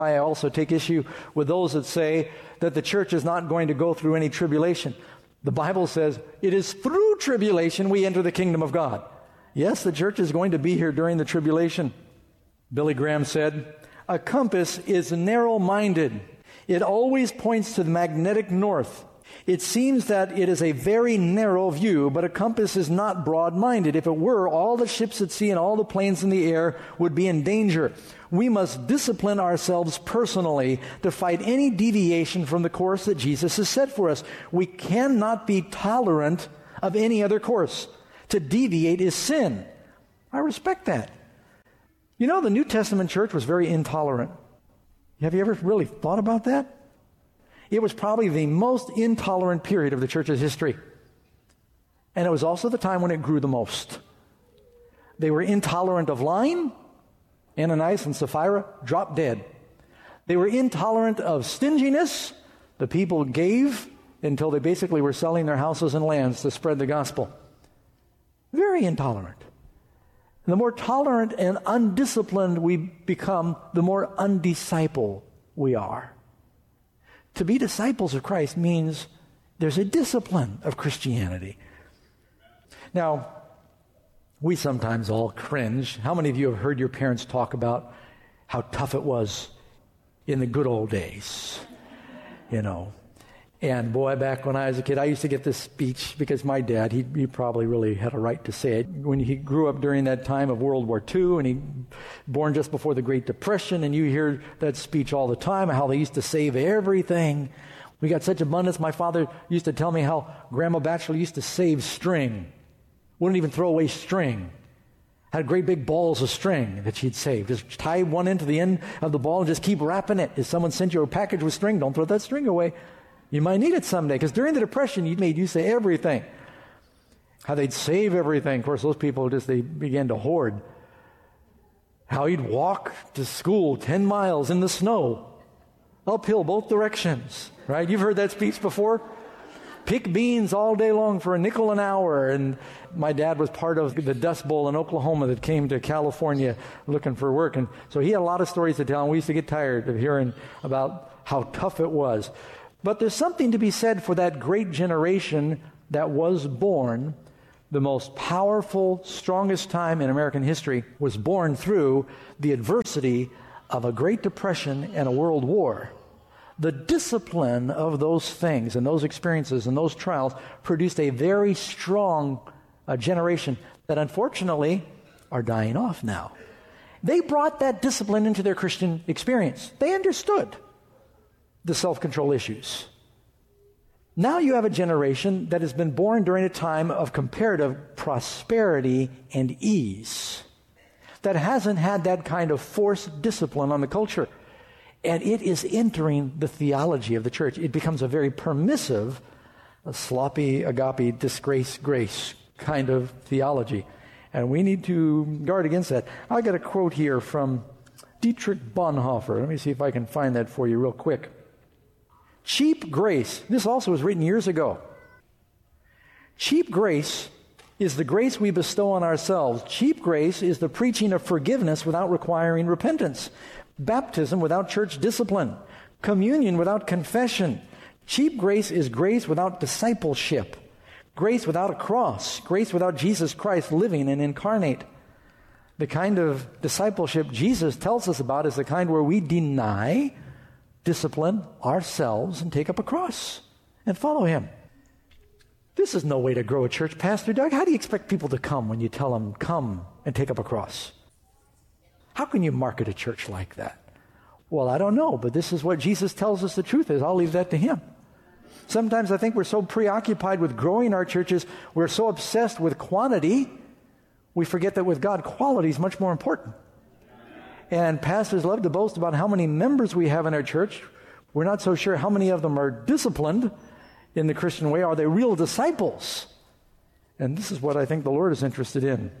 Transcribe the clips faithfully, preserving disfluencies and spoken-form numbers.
I also take issue with those that say that the church is not going to go through any tribulation. The Bible says it is through tribulation we enter the kingdom of God. Yes, the church is going to be here during the tribulation. Billy Graham said, "A compass is narrow-minded. It always points to the magnetic north. It seems that it is a very narrow view, but a compass is not broad-minded. If it were, all the ships at sea and all the planes in the air would be in danger. We must discipline ourselves personally to fight any deviation from the course that Jesus has set for us. We cannot be tolerant of any other course. To deviate is sin." I respect that. You know, the New Testament church was very intolerant. Have you ever really thought about that? It was probably the most intolerant period of the church's history. And it was also the time when it grew the most. They were intolerant of lying. Ananias and Sapphira dropped dead. They were intolerant of stinginess. The people gave until they basically were selling their houses and lands to spread the gospel. Very intolerant. And the more tolerant and undisciplined we become, the more undisciple we are. To be disciples of Christ means there's a discipline of Christianity. Now, we sometimes all cringe. How many of you have heard your parents talk about how tough it was in the good old days? You know. And boy, back when I was a kid, I used to get this speech because my dad, he, he probably really had a right to say it. When he grew up during that time of World War Two, and he born just before the Great Depression, and you hear that speech all the time, how they used to save everything. We got such abundance. My father used to tell me how Grandma Batchelor used to save string. Wouldn't even throw away string. Had great big balls of string that she'd save. Just tie one end to the end of the ball and just keep wrapping it. If someone sent you a package with string, don't throw that string away. You might need it someday, because during the Depression, you made use of everything. How they'd save everything. Of course, those people just, they began to hoard. How he'd walk to school ten miles in the snow, uphill both directions, right? You've heard that speech before? Pick beans all day long for a nickel an hour. And my dad was part of the Dust Bowl in Oklahoma that came to California looking for work. And so he had a lot of stories to tell, and we used to get tired of hearing about how tough it was. But there's something to be said for that great generation that was born. The most powerful, strongest time in American history was born through the adversity of a Great Depression and a world war. The discipline of those things and those experiences and those trials produced a very strong uh, generation that unfortunately are dying off now. They brought that discipline into their Christian experience. They understood the self-control issues. Now you have a generation that has been born during a time of comparative prosperity and ease, that hasn't had that kind of forced discipline on the culture. And it is entering the theology of the church. It becomes a very permissive, a sloppy, agape, disgrace, grace kind of theology. And we need to guard against that. I got a quote here from Dietrich Bonhoeffer. Let me see if I can find that for you real quick. Cheap grace. This also was written years ago. Cheap grace is the grace we bestow on ourselves. Cheap grace is the preaching of forgiveness without requiring repentance. Baptism without church discipline. Communion without confession. Cheap grace is grace without discipleship. Grace without a cross. Grace without Jesus Christ living and incarnate. The kind of discipleship Jesus tells us about is the kind where we deny, discipline ourselves and take up a cross and follow Him. This is no way to grow a church, Pastor Doug. How do you expect people to come when you tell them, come and take up a cross? How can you market a church like that? Well, I don't know, but this is what Jesus tells us the truth is. I'll leave that to Him. Sometimes I think we're so preoccupied with growing our churches, we're so obsessed with quantity, we forget that with God, quality is much more important. And pastors love to boast about how many members we have in our church. We're not so sure how many of them are disciplined in the Christian way. Are they real disciples? And this is what I think the Lord is interested in.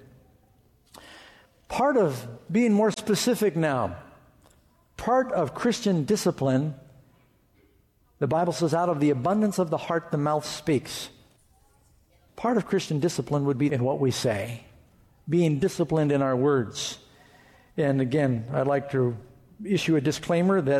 Part of being more specific now, part of Christian discipline, the Bible says, out of the abundance of the heart, the mouth speaks. Part of Christian discipline would be in what we say, being disciplined in our words. And again, I'd like to issue a disclaimer that